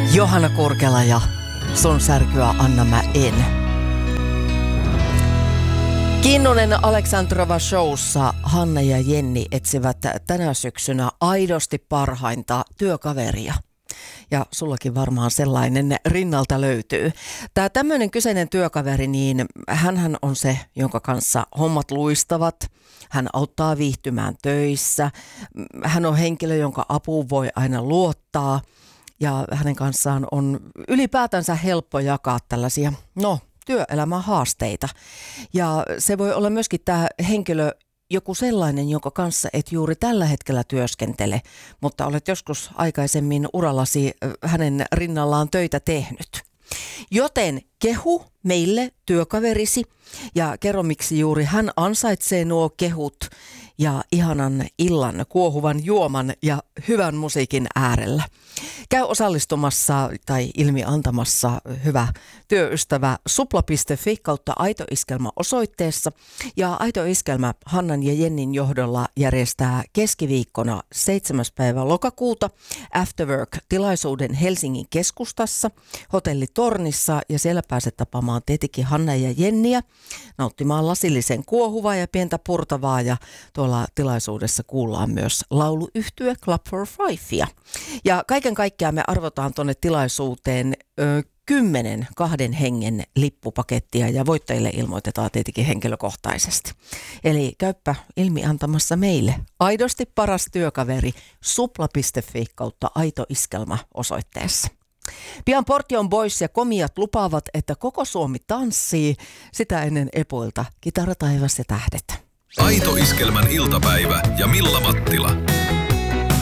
Johanna Kurkela ja Sun särkyä anna mä en. Kinnunen Aleksandrova showssa Hanna ja Jenni etsivät tänä syksynä aidosti parhainta työkaveria. Ja sullakin varmaan sellainen rinnalta löytyy. Tämä tämmöinen kyseinen työkaveri, niin hänhän on se, jonka kanssa hommat luistavat. Hän auttaa viihtymään töissä. Hän on henkilö, jonka apuun voi aina luottaa. Ja hänen kanssaan on ylipäätänsä helppo jakaa tällaisia, työelämän haasteita. Ja se voi olla myöskin tämä henkilö joku sellainen, jonka kanssa et juuri tällä hetkellä työskentele, mutta olet joskus aikaisemmin urallasi hänen rinnallaan töitä tehnyt. Joten kehu meille työkaverisi ja kerro, miksi juuri hän ansaitsee nuo kehut ja ihanan illan, kuohuvan juoman ja hyvän musiikin äärellä. Käy osallistumassa tai ilmi antamassa hyvä työystävä supla.fi kautta Aito Iskelma osoitteessa. Ja Aito Iskelmä Hannan ja Jennin johdolla järjestää keskiviikkona 7. päivä lokakuuta Afterwork-tilaisuuden Helsingin keskustassa, Hotelli Tornissa, ja siellä pääset tapaamaan tietenkin Hanna ja Jenniä, nauttimaan lasillisen kuohuvaa ja pientä purtavaa, ja tuolla tilaisuudessa kuullaan myös lauluyhtye Club for Fifea. Ja kaiken kaikkiaan me arvotaan tuonne tilaisuuteen 10 2 hengen lippupakettia ja voittajille ilmoitetaan tietenkin henkilökohtaisesti. Eli käyppä ilmi antamassa meille aidosti paras työkaveri supla.fi kautta Aito Iskelma osoitteessa. Pian Portion Boys ja Komiat lupaavat, että koko Suomi tanssii, sitä ennen Epoilta Kitara, taivas ja tähdet. Aito Iskelmän iltapäivä ja Milla Mattila.